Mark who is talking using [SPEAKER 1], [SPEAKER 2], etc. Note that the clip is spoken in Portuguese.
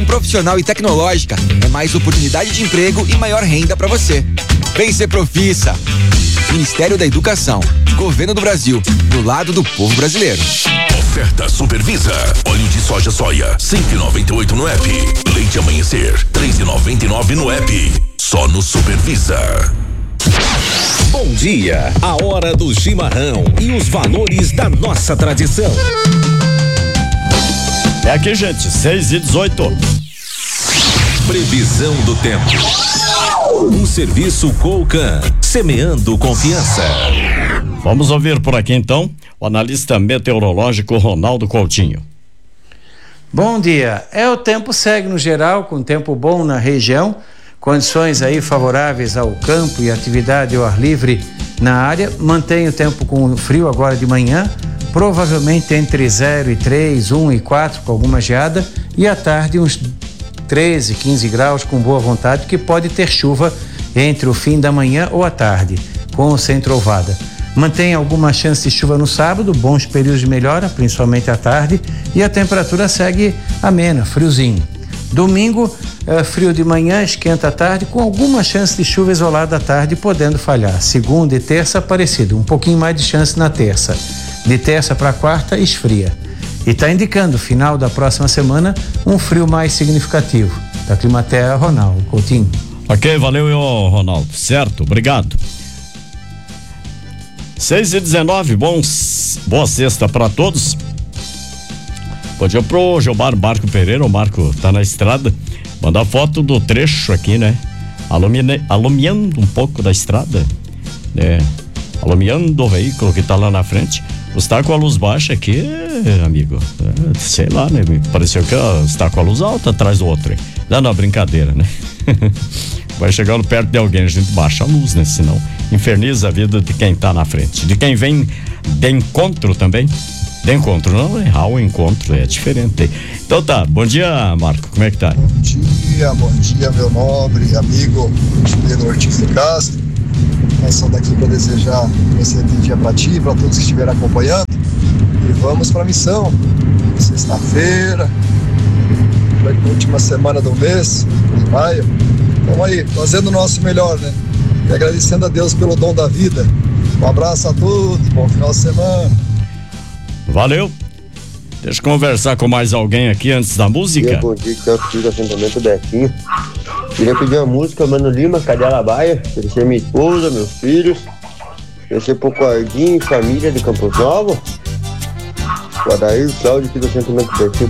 [SPEAKER 1] profissional e tecnológica é mais oportunidade de emprego e maior renda para você. Vem ser Profissa. Ministério da Educação, Governo do Brasil, do lado do povo brasileiro.
[SPEAKER 2] Oferta Supervisa. Óleo de soja soia, 5,98 no app. Leite Amanhecer, 3,99 no app. Só no Supervisa.
[SPEAKER 3] Bom dia, a hora do chimarrão e os valores da nossa tradição.
[SPEAKER 4] É aqui, gente, 6:18.
[SPEAKER 3] Previsão do tempo. Um serviço Colcan, semeando confiança.
[SPEAKER 4] Vamos ouvir por aqui então o analista meteorológico Ronaldo Coutinho.
[SPEAKER 5] Bom dia. O tempo segue no geral com tempo bom na região, condições aí favoráveis ao campo e atividade ao ar livre na área. Mantém o tempo com frio agora de manhã, provavelmente entre 0 e 3, 1 e 4 com alguma geada, e à tarde uns 13, 15 graus com boa vontade, que pode ter chuva entre o fim da manhã ou à tarde, com ou sem trovada. Mantém alguma chance de chuva no sábado, bons períodos de melhora, principalmente à tarde, e a temperatura segue amena, friozinho. Domingo, frio de manhã, esquenta à tarde, com alguma chance de chuva isolada à tarde, podendo falhar. Segunda e terça, parecido, um pouquinho mais de chance na terça. De terça para quarta, esfria. E está indicando, final da próxima semana, um frio mais significativo. Da Climaterra, Ronaldo Coutinho.
[SPEAKER 4] Ok, valeu, Ronaldo. Certo, obrigado. 6:19, boa sexta para todos. Bom dia pro Gilmar Marco Pereira, o Marco tá na estrada, mandar foto do trecho aqui, né? Alumiando um pouco da estrada, né? Alumiando o veículo que tá lá na frente. Está com a luz baixa aqui, amigo, sei lá, né? Me pareceu que está com a luz alta atrás do outro, hein? Não, brincadeira, né? Vai chegando perto de alguém, a gente baixa a luz, né? Senão inferniza a vida de quem tá na frente, de quem vem de encontro também. De encontro, não é ao encontro, é diferente. Então tá, bom dia, Marco, como é que tá?
[SPEAKER 6] Bom dia, meu nobre amigo Pedro Ortiz de Castro. Nós estamos daqui para desejar um excelente dia para ti e para todos que estiverem acompanhando. E vamos para a missão. Sexta-feira, última semana do mês, de maio. Vamos aí, fazendo o nosso melhor, né? E agradecendo a Deus pelo dom da vida. Um abraço a todos, bom final de semana.
[SPEAKER 4] Valeu. Deixa eu conversar com mais alguém aqui antes da música.
[SPEAKER 7] Bom dia, que eu fiz o assentamento Betinho. Queria pedir uma música, Mano Lima, Cadê a Baia? Oferecer minha esposa, meus filhos. Oferecer pro Cordinho e família de Campos Novos. O Adair, Cláudio, aqui do assentamento Betinho.